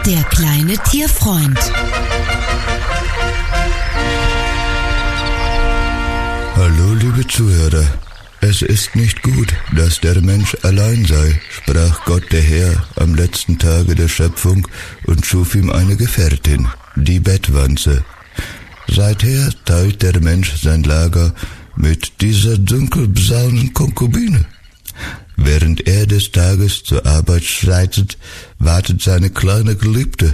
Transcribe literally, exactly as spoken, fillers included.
Der kleine Tierfreund. Hallo, liebe Zuhörer. Es ist nicht gut, dass der Mensch allein sei, sprach Gott der Herr am letzten Tage der Schöpfung und schuf ihm eine Gefährtin, die Bettwanze. Seither teilt der Mensch sein Lager mit dieser dunkelbraunen Konkubine. Während er des Tages zur Arbeit schreitet, wartet seine kleine Geliebte